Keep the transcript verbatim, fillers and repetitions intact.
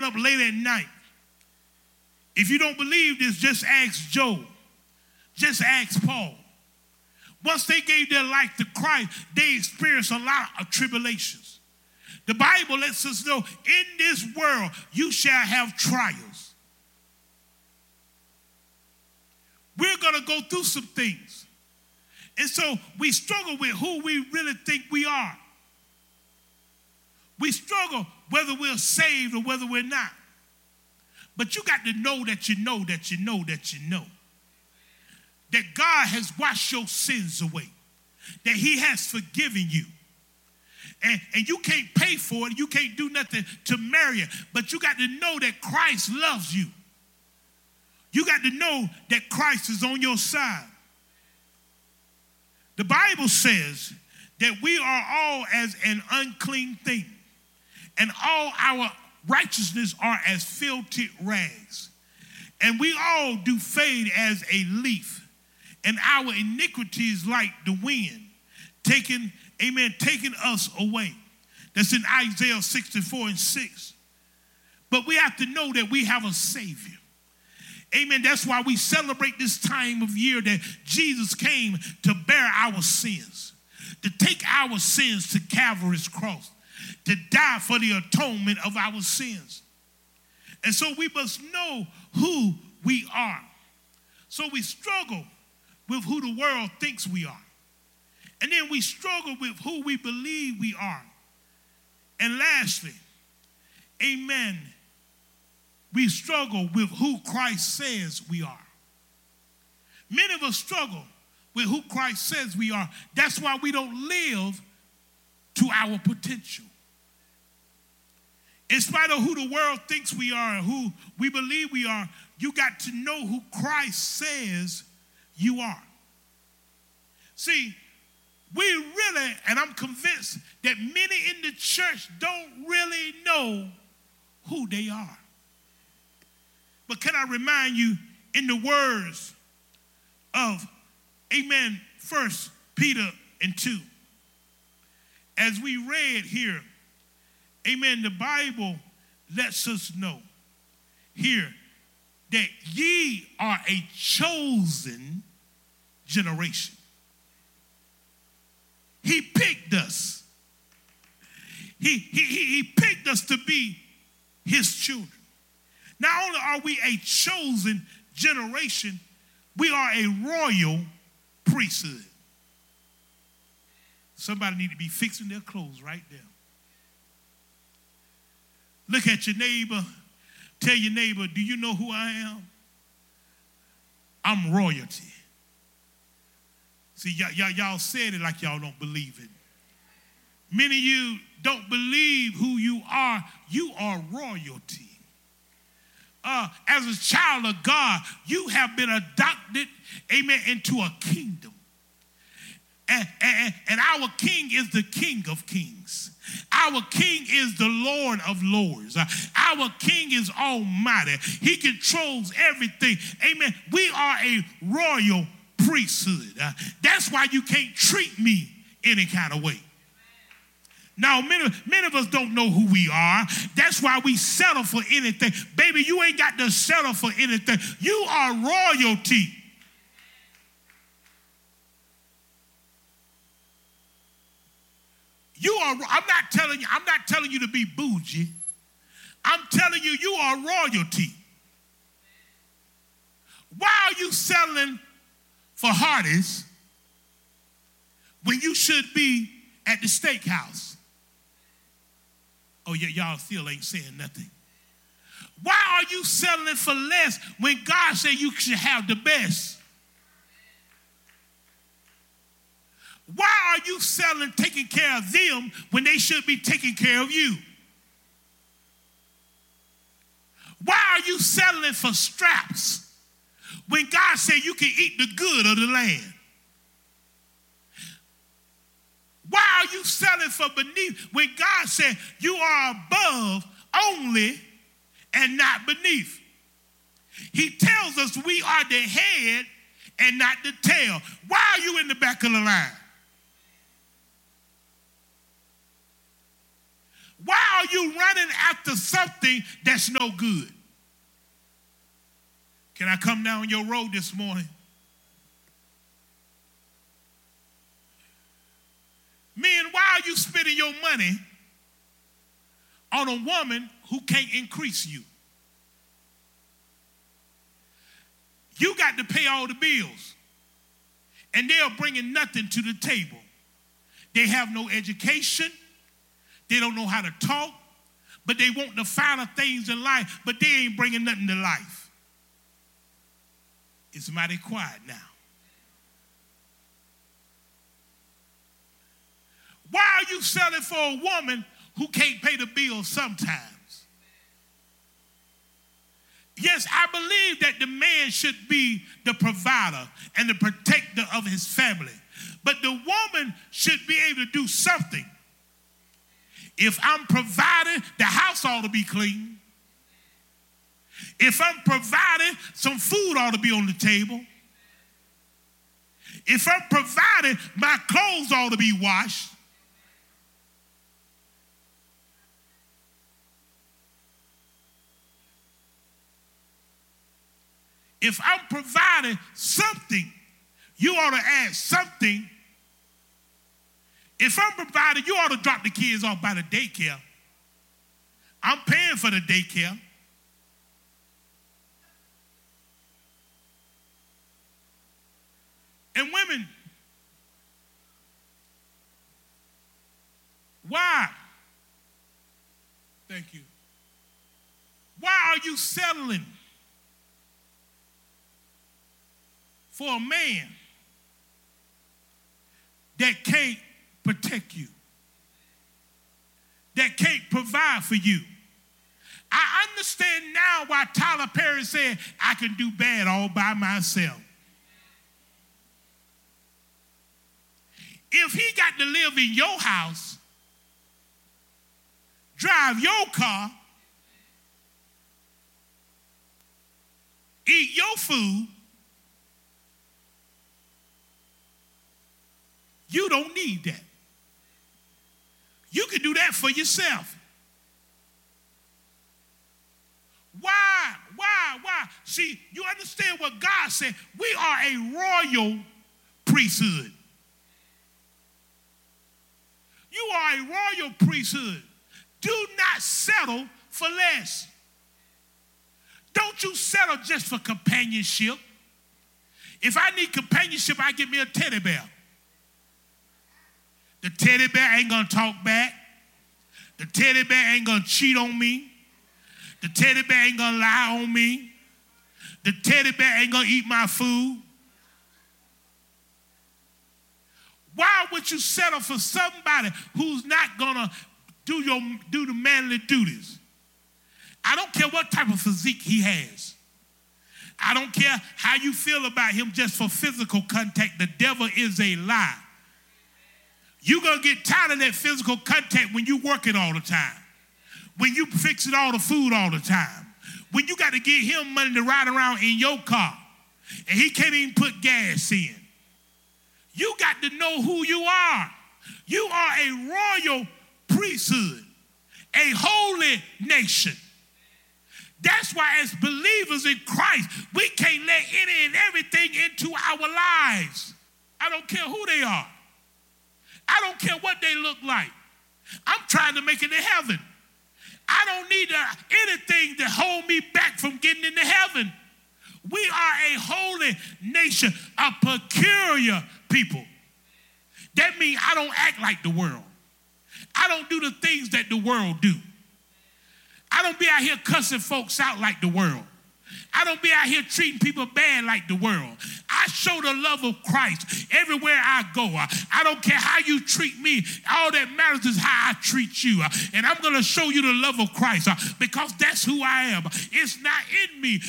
up late at night. If you don't believe this, just ask Job. Just ask Paul. Once they gave their life to Christ, they experienced a lot of tribulations. The Bible lets us know in this world you shall have trials. We're going to go through some things. And so we struggle with who we really think we are. We struggle whether we're saved or whether we're not. But you got to know that you know that you know that you know. That God has washed your sins away. That he has forgiven you. And, and you can't pay for it. You can't do nothing to marry it. But you got to know that Christ loves you. You got to know that Christ is on your side. The Bible says that we are all as an unclean thing. And all our righteousness are as filthy rags. And we all do fade as a leaf. And our iniquity is like the wind, taking, amen, taking us away. That's in Isaiah sixty-four and six. But we have to know that we have a Savior. Amen. That's why we celebrate this time of year that Jesus came to bear our sins, to take our sins to Calvary's cross, to die for the atonement of our sins. And so we must know who we are. So we struggle with who the world thinks we are. And then we struggle with who we believe we are. And lastly, amen, we struggle with who Christ says we are. Many of us struggle with who Christ says we are. That's why we don't live to our potential. In spite of who the world thinks we are and who we believe we are, you got to know who Christ says you are. See, we really, and I'm convinced that many in the church don't really know who they are. But can I remind you in the words of, amen, First Peter and two. As we read here, amen, the Bible lets us know here that ye are a chosen generation. He picked us. He, he, he picked us to be his children. Not only are we a chosen generation, we are a royal priesthood. Somebody need to be fixing their clothes right there. Look at your neighbor. Tell your neighbor, do you know who I am? I'm royalty. See, y- y- y'all said it like y'all don't believe it. Many of you don't believe who you are. You are royalty. Uh, as a child of God, you have been adopted, amen, into a kingdom. And, and, and our king is the King of Kings. Our king is the Lord of Lords. Uh, our king is almighty. He controls everything. Amen. We are a royal priesthood. Uh, that's why you can't treat me any kind of way. Now, many, many of us don't know who we are. That's why we settle for anything. Baby, you ain't got to settle for anything. You are royalty. You are, I'm not telling you, I'm not telling you to be bougie. I'm telling you, you are royalty. Why are you selling for Hardee's when you should be at the steakhouse? Oh, yeah, y'all still ain't saying nothing. Why are you selling it for less when God said you should have the best? Why are you selling, taking care of them when they should be taking care of you? Why are you selling for straps when God said you can eat the good of the land? Why are you selling for beneath when God said you are above only and not beneath? He tells us we are the head and not the tail. Why are you in the back of the line? Why are you running after something that's no good? Can I come down your road this morning? Men, why are you spending your money on a woman who can't increase you? You got to pay all the bills, and they are bringing nothing to the table. They have no education. They don't know how to talk, but they want the finer things in life, but they ain't bringing nothing to life. It's mighty quiet now. Why are you selling for a woman who can't pay the bills sometimes? Yes, I believe that the man should be the provider and the protector of his family. But the woman should be able to do something. If I'm providing, the house ought to be clean. If I'm providing, some food ought to be on the table. If I'm providing, my clothes ought to be washed. If I'm providing something, you ought to add something. If I'm providing, you ought to drop the kids off by the daycare. I'm paying for the daycare. And women, why? Thank you. Why are you settling for a man that can't protect you, that can't provide for you? I understand now why Tyler Perry said, I can do bad all by myself. If he got to live in your house, drive your car, eat your food, you don't need that. You can do that for yourself. Why? Why? Why? See, you understand what God said. We are a royal priesthood. You are a royal priesthood. Do not settle for less. Don't you settle just for companionship. If I need companionship, I get me a teddy bear. The teddy bear ain't gonna talk back. The teddy bear ain't gonna cheat on me. The teddy bear ain't gonna lie on me. The teddy bear ain't gonna eat my food. Why would you settle for somebody who's not gonna do your do the manly duties? I don't care what type of physique he has. I don't care how you feel about him just for physical contact. The devil is a lie. You're going to get tired of that physical contact when you're working all the time, when you fixing all the food all the time, when you got to get him money to ride around in your car, and he can't even put gas in. You got to know who you are. You are a royal priesthood, a holy nation. That's why as believers in Christ, we can't let any and everything into our lives. I don't care who they are. I don't care what they look like. I'm trying to make it to heaven. I don't need uh, anything to hold me back from getting into heaven. We are a holy nation, a peculiar people. That means I don't act like the world. I don't do the things that the world do. I don't be out here cussing folks out like the world. I don't be out here treating people bad like the world. I show the love of Christ everywhere I go. I don't care how you treat me. All that matters is how I treat you. And I'm going to show you the love of Christ because that's who I am. It's not in me